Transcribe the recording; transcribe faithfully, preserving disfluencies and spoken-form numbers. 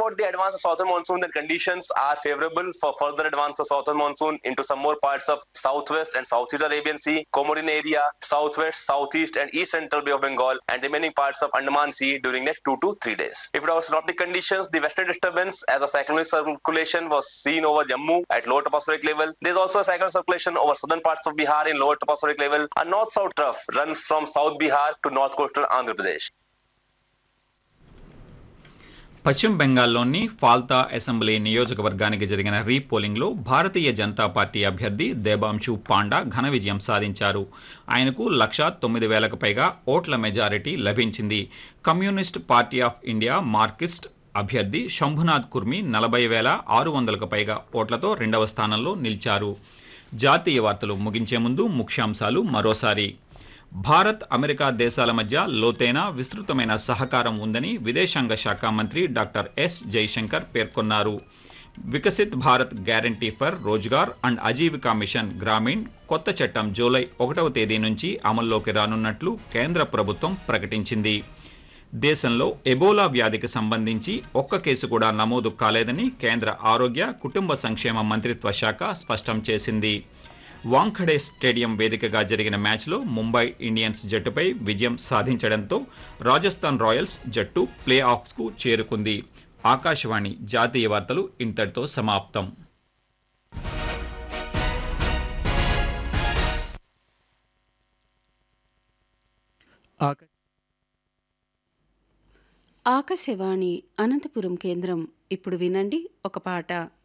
about the advance of southern monsoon, the conditions are favorable for further advance of southern monsoon into some more parts of southwest and southeast Arabian Sea, Comorin area, southwest, southeast and east central Bay of Bengal, and remaining parts of Andaman Sea during next two to three days. If it was synoptic conditions, the western disturbance as a cyclonic circulation was seen over Jammu at lower tropospheric level. There is also a cyclonic circulation over southern parts of Bihar in lower tropospheric level. A north-south trough runs from South Bihar to north coastal Andhra Pradesh. పశ్చిమ బెంగాల్లోని ఫాల్తా assembly నియోజకవర్గానికి జరిగిన రీపోలింగ్లో Bharatiya Janata party అభ్యర్థి దేబాంశు panda ఘన విజయం సాధించారు. ఆయనకు లక్షా తొమ్మిది వేలకు పైగా ఓట్ల మెజారిటీ లభించింది. Communist party of India Marxist అభ్యర్థి శంభునాథ్ కుర్మి నలభై వేల ఆరు వందలకు పైగా ఓట్లతో రెండవ స్థానంలో నిలిచారు. జాతీయ వార్తలు ముగించే ముందు ముఖ్యాంశాలు మరోసారి. భారత్ అమెరికా దేశాల మధ్య లోతైన విస్తృతమైన సహకారం ఉందని విదేశాంగ శాఖ మంత్రి డాక్టర్ ఎస్ జైశంకర్ పేర్కొన్నారు. Viksit Bharat guarantee for Rozgar and Ajeevika machine Grameen కొత్త చట్టం జూలై ఒకటవ తేదీ నుంచి అమల్లోకి రానున్నట్లు కేంద్ర ప్రభుత్వం ప్రకటించింది. దేశంలో ఎబోలా వ్యాధికి సంబంధించి ఒక్క కేసు కూడా నమోదు కాలేదని కేంద్ర ఆరోగ్య కుటుంబ సంక్షేమ మంత్రిత్వ శాఖ స్పష్టం చేసింది. వాంఖడే స్టేడియం వేదికగా జరిగిన మ్యాచ్లో ముంబై ఇండియన్స్ జట్టుపై విజయం సాధించడంతో రాజస్థాన్ రాయల్స్ జట్టు ప్లే ఆఫ్స్కు చేరుకుంది. ఆకాశవాణి జాతీయ వార్తలు ఇంతటితో సమాప్తం. ఆకాశవాణి అనంతపురం కేంద్రం. ఇప్పుడు వినండి ఒక పాట.